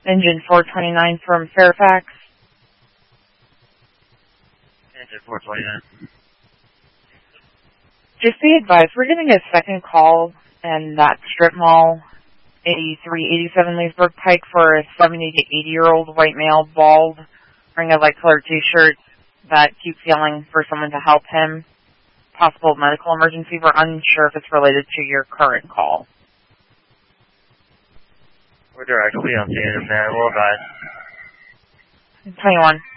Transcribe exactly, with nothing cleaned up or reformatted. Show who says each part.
Speaker 1: Engine four twenty-nine from Fairfax.
Speaker 2: Engine four twenty-nine.
Speaker 1: Just be advised, we're getting a second call in that strip mall, eighty-three eighty-seven Leesburg Pike, for a seventy to eighty-year-old white male, bald, wearing a light-colored T-shirt that keeps yelling for someone to help him. Possible medical emergency. We're unsure if it's related to your current call.
Speaker 2: We're directly on scene, man. We'll advise.
Speaker 1: twenty-one.